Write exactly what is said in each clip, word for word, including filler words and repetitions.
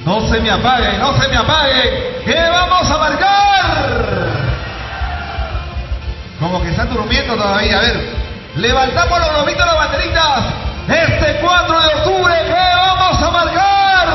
No se me apague, no se me apague, que vamos a marcar. Como que están durmiendo todavía. A ver, levantamos los globitos, las banderitas. Este cuatro de octubre, que vamos a marcar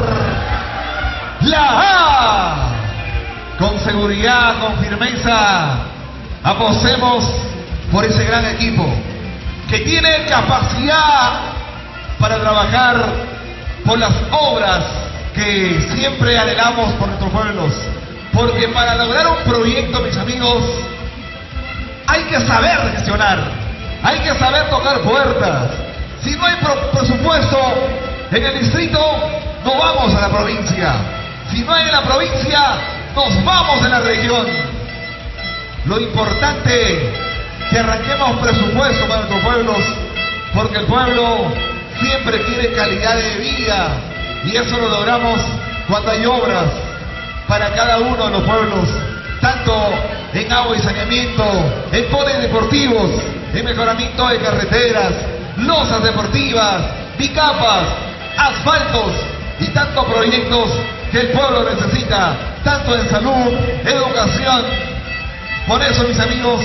la A. Con seguridad, con firmeza, apostemos por ese gran equipo que tiene capacidad para trabajar por las obras que siempre anhelamos por nuestros pueblos. Porque para lograr un proyecto, mis amigos, hay que saber gestionar, hay que saber tocar puertas. Si no hay presupuesto en el distrito, no vamos a la provincia. Si no hay en la provincia, nos vamos en la región. Lo importante es que arranquemos presupuesto para nuestros pueblos, porque el pueblo siempre quiere calidad de vida, y eso lo logramos cuando hay obras para cada uno de los pueblos, tanto en agua y saneamiento, en polideportivos, en mejoramiento de carreteras, losas deportivas, bicapas, asfaltos y tantos proyectos que el pueblo necesita, tanto en salud, educación. Por eso, mis amigos,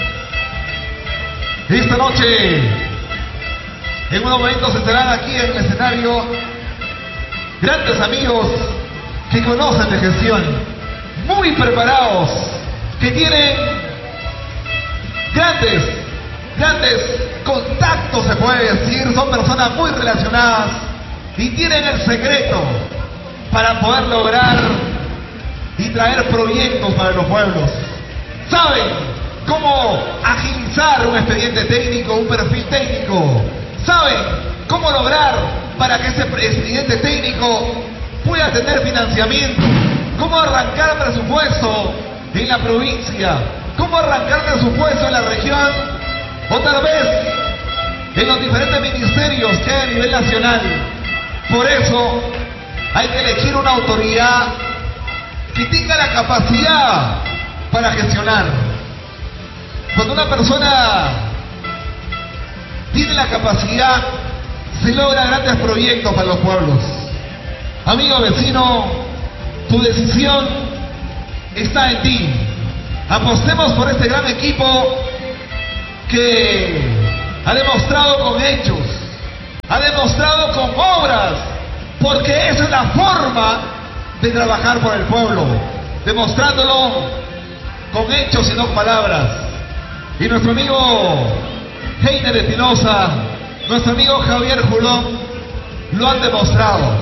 esta noche, en unos momentos estarán aquí en el escenario grandes amigos que conocen de gestión, muy preparados, que tienen grandes, grandes contactos, se puede decir, son personas muy relacionadas y tienen el secreto para poder lograr y traer proyectos para los pueblos. Saben cómo agilizar un expediente técnico, un perfil técnico. Saben cómo lograr para que ese expediente técnico pueda tener financiamiento. Cómo arrancar presupuesto en la provincia. Cómo arrancar presupuesto en la región. O tal vez en los diferentes ministerios que hay a nivel nacional. Por eso hay que elegir una autoridad que tenga la capacidad para gestionar. Cuando una persona tiene la capacidad, se logra grandes proyectos para los pueblos. Amigo vecino, tu decisión está en ti. Apostemos por este gran equipo que ha demostrado con hechos, ha demostrado con obras, porque esa es la forma de trabajar por el pueblo, demostrándolo con hechos y no palabras. Y nuestro amigo Heiner Espinosa, nuestro amigo Javier Julón, lo han demostrado.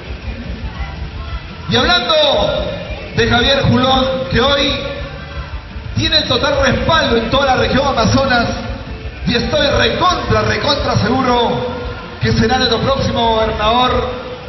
Y hablando de Javier Julón, que hoy tiene el total respaldo en toda la región Amazonas, y estoy recontra, recontra seguro que será nuestro próximo gobernador,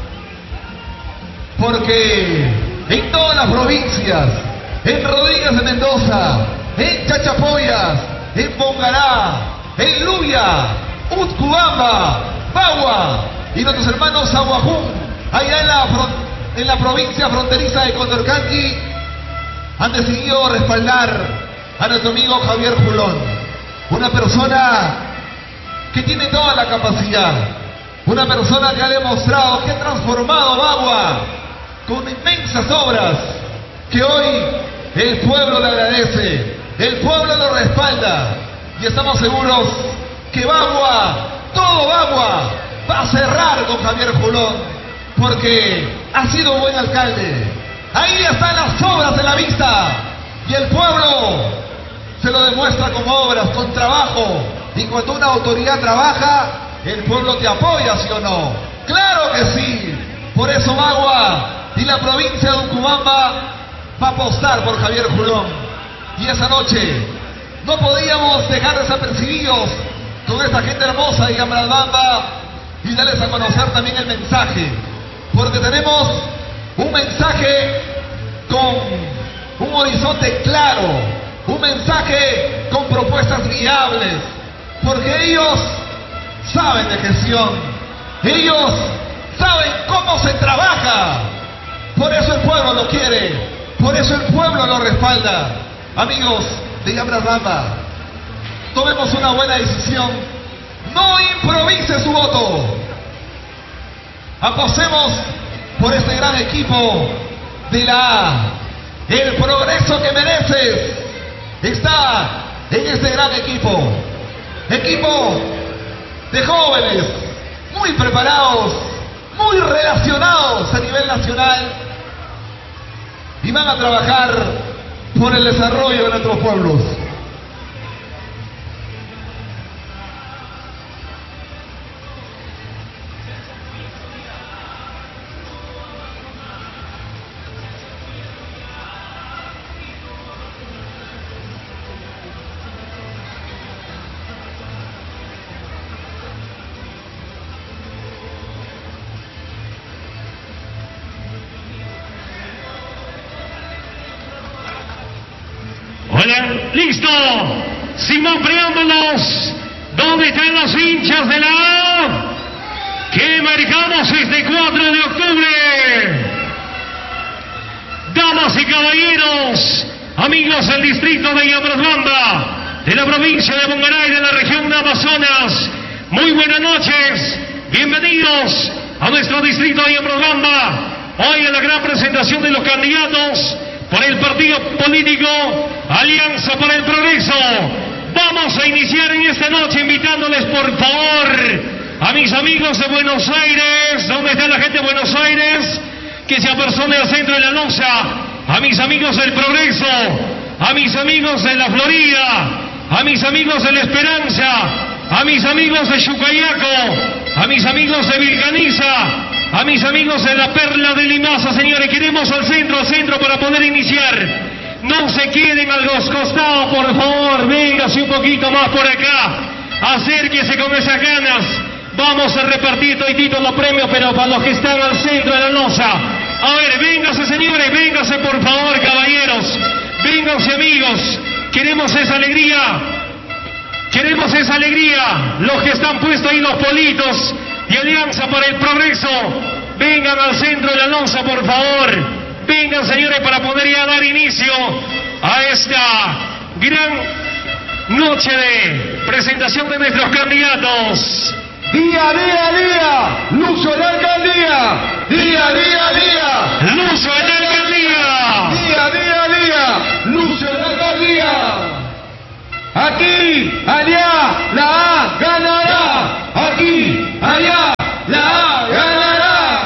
porque en todas las provincias, en Rodríguez de Mendoza, en Chachapoyas, en Bongará, en Luya, Utcubamba, Bagua y nuestros hermanos Aguajún, allá en la, en la provincia fronteriza de Condorcanqui, han decidido respaldar a nuestro amigo Javier Julón, una persona que tiene toda la capacidad, una persona que ha demostrado que ha transformado Bagua con inmensas obras, que hoy el pueblo le agradece, el pueblo lo respalda, y estamos seguros que Bagua, todo Bagua, va a cerrar con Javier Julón, porque ha sido un buen alcalde. Ahí están las obras de la vista, y el pueblo se lo demuestra con obras, con trabajo, y cuando una autoridad trabaja, el pueblo te apoya, ¿sí o no? ¡Claro que sí! Por eso Bagua y la provincia de Utcubamba va a apostar por Javier Julón. Y esa noche no podíamos dejar desapercibidos con esta gente hermosa de Gambralbamba y darles a conocer también el mensaje, porque tenemos un mensaje con un horizonte claro, un mensaje con propuestas viables, porque ellos saben de gestión, ellos saben cómo se trabaja, por eso el pueblo lo quiere, por eso el pueblo lo respalda. Amigos de Gambralbamba, tomemos una buena decisión, no improvise su voto, apostemos por este gran equipo de la A. El progreso que mereces está en este gran equipo. Equipo de jóvenes muy preparados, muy relacionados a nivel nacional y van a trabajar por el desarrollo de nuestros pueblos. Listo, sin más preámbulos, ¿dónde están los hinchas de la A? Que marcamos este cuatro de octubre. Damas y caballeros, amigos del distrito de Yabrosbamba, de la provincia de Bongará y de la región de Amazonas, muy buenas noches, bienvenidos a nuestro distrito de Yabrosbamba. Hoy en la gran presentación de los candidatos por el partido político Alianza para el Progreso. Vamos a iniciar en esta noche invitándoles por favor a mis amigos de Buenos Aires. ¿Dónde está la gente de Buenos Aires? Que se apersone al centro de la Lonza. A mis amigos del Progreso, a mis amigos de la Florida, a mis amigos de la Esperanza, a mis amigos de Yucayaco, a mis amigos de Vilcaniza, a mis amigos de la Perla de Limaza. Señores, queremos al centro, al centro para poder iniciar. No se queden a los costados, por favor, véngase un poquito más por acá, acérquese con esas ganas. Vamos a repartir todititos los premios, pero para los que están al centro de la loza. A ver, véngase señores, véngase por favor, caballeros, vénganse amigos, queremos esa alegría, queremos esa alegría. Los que están puestos ahí, los politos de Alianza para el Progreso, vengan al centro de la loza, por favor. Vengan, señores, para poder ya dar inicio a esta gran noche de presentación de nuestros candidatos. Día, día, día, Lucho en la alcaldía. Día, día, día, Lucho en la alcaldía. Día, día, día, Lucho en la alcaldía. Aquí, allá, la A ganará. Aquí, allá, la A ganará.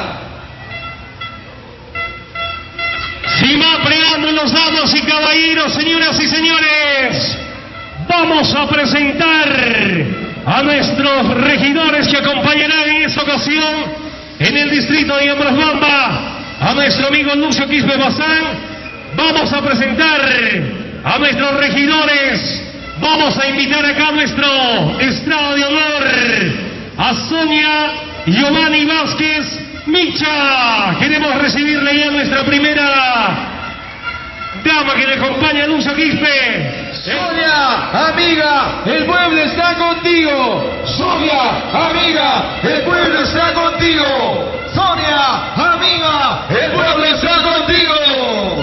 Sin más preámbulos, damas y caballeros, señoras y señores, vamos a presentar a nuestros regidores que acompañarán en esta ocasión en el distrito de Yabrosbamba, a nuestro amigo Lucio Quispe Bazán. Vamos a presentar a nuestros regidores. Vamos a invitar acá a nuestro estrado de honor a Sonia Giovanni Vázquez Micha. Queremos recibirle ya nuestra primera dama que le acompaña a Lucio Quispe. Sonia, amiga, el pueblo está contigo. Sonia, amiga, el pueblo está contigo. Sonia, amiga, el pueblo está contigo.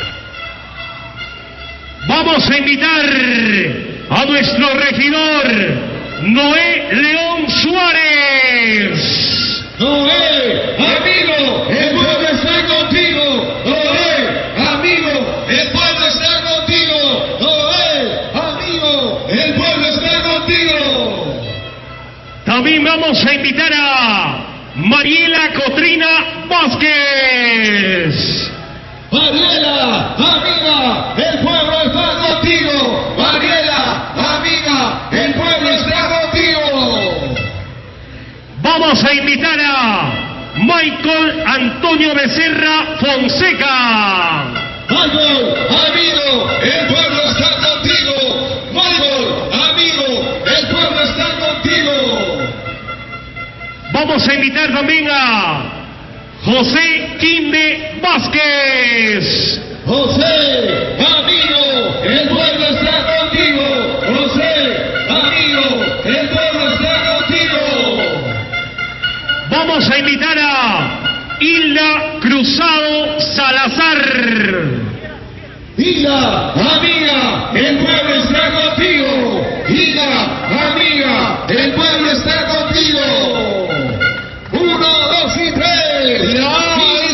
Vamos a invitar a nuestro regidor Noé León Suárez. Noé, amigo, el pueblo está contigo. Noé, amigo, el pueblo está contigo. Noé, amigo, el pueblo está contigo. También vamos a invitar a Mariela Cotrina Vázquez. Mariela, amiga, el pueblo está contigo. Mariela, amiga, el pueblo está contigo. Vamos a invitar a Michael Antonio Becerra Fonseca. Michael, amigo, el pueblo está contigo. Michael, amigo, el pueblo está contigo. Vamos a invitar también a José Quinde Vázquez. José, amigo, el pueblo está contigo. José, amigo, el pueblo está contigo. Vamos a invitar a Hilda Cruzado Salazar. Hilda, amiga, el pueblo está contigo. Hilda, amiga, el pueblo está contigo. Uno, dos y tres. ¡La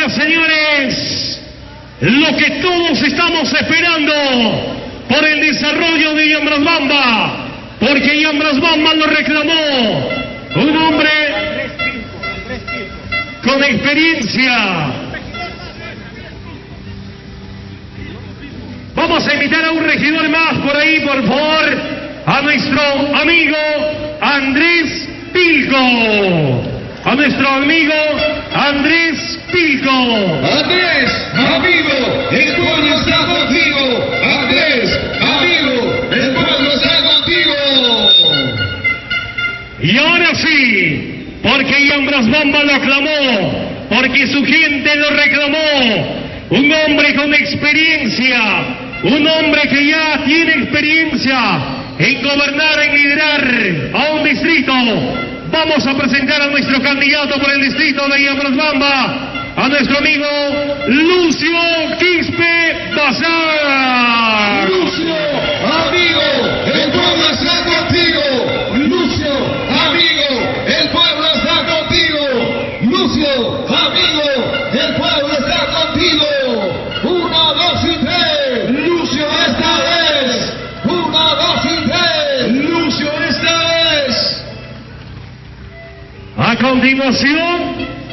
ahora, señores, lo que todos estamos esperando por el desarrollo de Yambras Bamba, porque Yambras Bamba lo reclamó, un hombre con experiencia. Vamos a invitar a un regidor más por ahí, por favor, a nuestro amigo Andrés Pilco. A nuestro amigo Andrés Pilco. Andrés, amigo, el pueblo está contigo. Andrés, amigo, el pueblo está contigo. Y ahora sí, porque Yambras Bamba lo aclamó, porque su gente lo reclamó, un hombre con experiencia, un hombre que ya tiene experiencia en gobernar, en liderar a un distrito. Vamos a presentar a nuestro candidato por el distrito de Yambras Bamba, a nuestro amigo Lucio Quispe Bazar. Lucio, amigo, el pueblo está contigo. Lucio, amigo, el pueblo está contigo. Lucio, amigo, el pueblo está contigo. Uno, dos y tres. Lucio, esta vez. Uno, dos y tres. Lucio, esta vez. A continuación,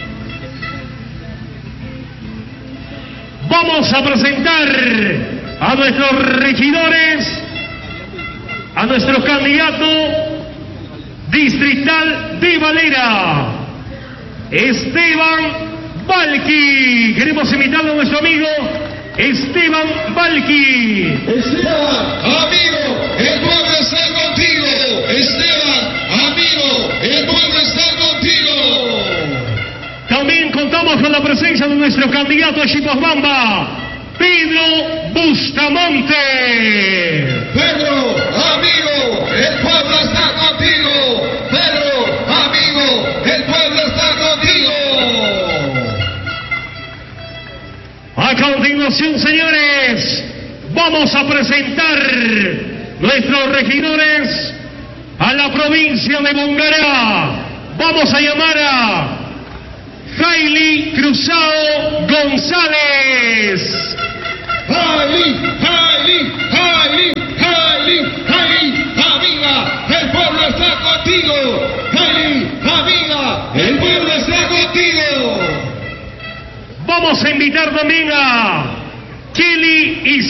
vamos a presentar a nuestros regidores, a nuestro candidato distrital de Valera, Esteban Balqui. Queremos invitar a nuestro amigo Esteban Balqui. Esteban, amigo, el pueblo está contigo. Esteban, amigo, el pueblo está contigo. También contamos con la presencia de nuestro candidato a Yambras Bamba, Pedro Bustamante. Pedro, amigo, el pueblo está contigo. Pedro, amigo, el pueblo está contigo. A continuación, señores, vamos a presentar nuestros regidores a la provincia de Bongará. Vamos a llamar a Jaili Cruzado González. Jaili, Jaili, Jaili, Jaili, Jaili, amiga, el pueblo está contigo. Jaili, amiga, el pueblo está contigo. Vamos a invitar también a Kelly y